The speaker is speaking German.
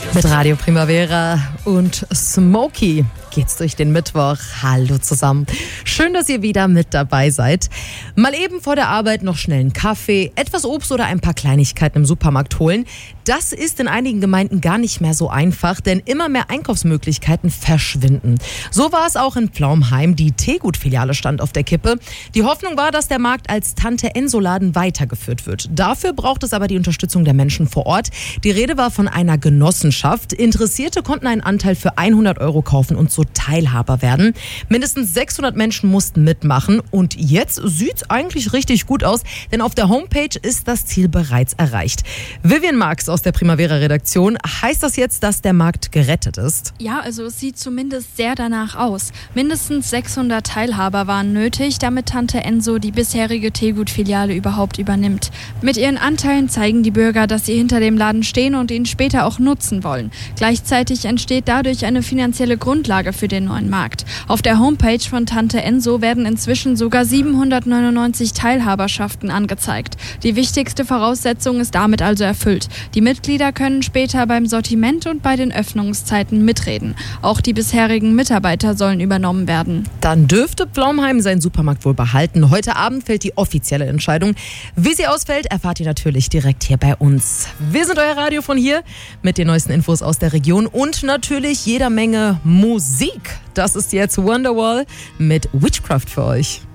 Mit Radio Primavera und Smokey geht's durch den Mittwoch. Hallo zusammen. Schön, dass ihr wieder mit dabei seid. Mal eben vor der Arbeit noch schnell einen Kaffee, etwas Obst oder ein paar Kleinigkeiten im Supermarkt holen. Das ist in einigen Gemeinden gar nicht mehr so einfach, denn immer mehr Einkaufsmöglichkeiten verschwinden. So war es auch in Pflaumheim. Die Teegut-Filiale stand auf der Kippe. Die Hoffnung war, dass der Markt als Tante-Enso-Laden weitergeführt wird. Dafür braucht es aber die Unterstützung der Menschen vor Ort. Die Rede war von einer Genossenschaft. Interessierte konnten einen Anteil für 100 € kaufen und so Teilhaber werden. Mindestens 600 Menschen mussten mitmachen und jetzt sieht's eigentlich richtig gut aus, denn auf der Homepage ist das Ziel bereits erreicht. Vivian Marx aus der Primavera-Redaktion, heißt das jetzt, dass der Markt gerettet ist? Ja, also es sieht zumindest sehr danach aus. Mindestens 600 Teilhaber waren nötig, damit Tante Enso die bisherige Teegut-Filiale überhaupt übernimmt. Mit ihren Anteilen zeigen die Bürger, dass sie hinter dem Laden stehen und ihn später auch nutzen wollen. Gleichzeitig entsteht dadurch eine finanzielle Grundlage für den neuen Markt. Auf der Homepage von Tante Enso werden inzwischen sogar 799 Teilhaberschaften angezeigt. Die wichtigste Voraussetzung ist damit also erfüllt. Die Mitglieder können später beim Sortiment und bei den Öffnungszeiten mitreden. Auch die bisherigen Mitarbeiter sollen übernommen werden. Dann dürfte Pflaumheim seinen Supermarkt wohl behalten. Heute Abend fällt die offizielle Entscheidung. Wie sie ausfällt, erfahrt ihr natürlich direkt hier bei uns. Wir sind euer Radio von hier mit den neuesten Infos aus der Region und natürlich jeder Menge Musik. Das ist jetzt Wonderwall mit Witchcraft für euch.